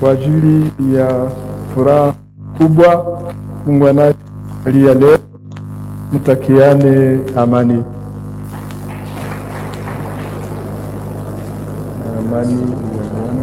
kwa ajili ya furaha kubwa Mungu anajalia leo. Mtakiane amani. Amani.